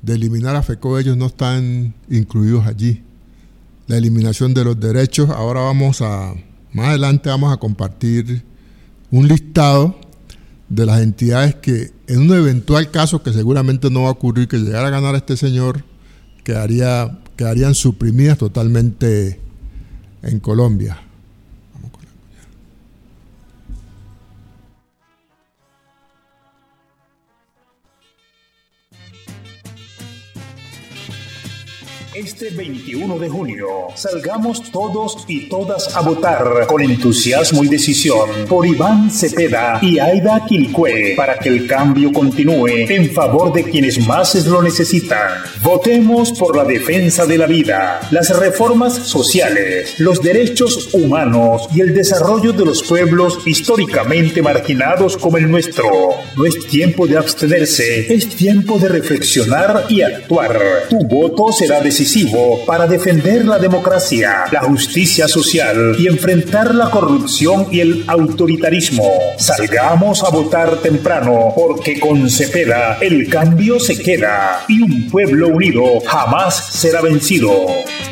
de eliminar a FECO, ellos no están incluidos allí. La eliminación de los derechos. Ahora más adelante vamos a compartir un listado de las entidades que en un eventual caso, que seguramente no va a ocurrir, que llegara a ganar este señor, quedarían suprimidas totalmente en Colombia. Este 21 de junio, salgamos todos y todas a votar con entusiasmo y decisión por Iván Cepeda y Aida Quilicue para que el cambio continúe en favor de quienes más lo necesitan. Votemos por la defensa de la vida, las reformas sociales, los derechos humanos y el desarrollo de los pueblos históricamente marginados como el nuestro. No es tiempo de abstenerse, es tiempo de reflexionar y actuar. Tu voto será decisivo para defender la democracia, la justicia social y enfrentar la corrupción y el autoritarismo. Salgamos a votar temprano, porque con Cepeda el cambio se queda y un pueblo unido jamás será vencido.